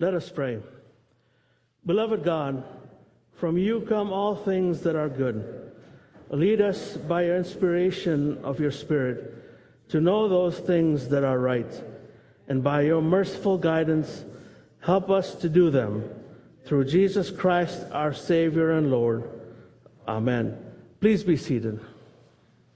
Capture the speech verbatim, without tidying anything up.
Let us pray. Beloved God, from you come all things that are good. Lead us by your inspiration of your Spirit to know those things that are right, and by your merciful guidance, help us to do them. Through Jesus Christ, our Savior and Lord. Amen. Please be seated.